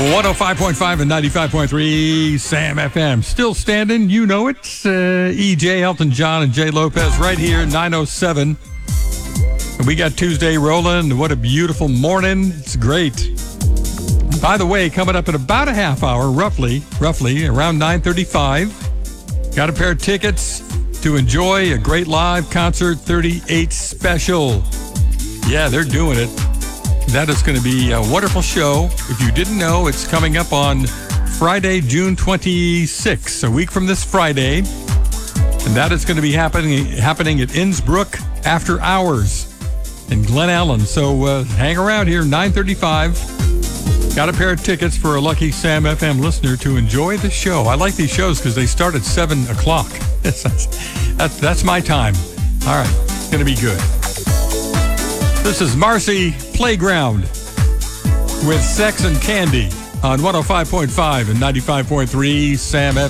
105.5 and 95.3 Sam FM. Still standing, you know it. EJ, Elton John, and Jay Lopez right here, 907. And we got Tuesday rolling. What a beautiful morning. It's great. By the way, coming up in about a half hour, roughly, around 9:35, got a pair of tickets to enjoy a great live concert, 38 special. Yeah, they're doing it. That is going to be a wonderful show. If you didn't know, it's coming up on Friday, June 26th, a week from this Friday. And that is going to be happening at Innsbruck After Hours in Glen Ellen. So hang around here, 9:35. Got a pair of tickets for a lucky Sam FM listener to enjoy the show. I like these shows because they start at 7 o'clock. That's my time. All right, it's going to be good. This is Marcy Playground with Sex and Candy on 105.5 and 95.3 Sam FM.